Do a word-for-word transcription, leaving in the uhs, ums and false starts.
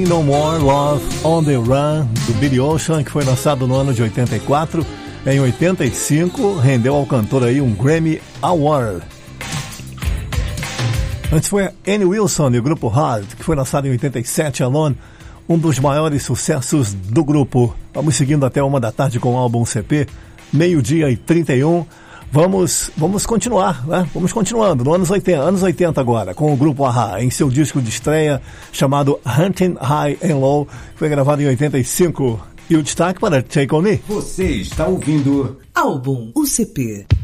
No More Love on the Run, do Billy Ocean, que foi lançado no ano de oitenta e quatro. Em oitenta e cinco, rendeu ao cantor aí um Grammy Award. Antes foi a Annie Wilson e o grupo Hard, que foi lançado em oitenta e sete, Alone, um dos maiores sucessos do grupo. Vamos seguindo até uma da tarde com o álbum C P, meio-dia e trinta e um. Vamos, vamos continuar, né? Vamos continuando, no anos oitenta, anos oitenta agora, com o grupo A-ha, em seu disco de estreia chamado Hunting High and Low, que foi gravado em oitenta e cinco. E o destaque para Take On Me. Você está ouvindo Álbum U C P.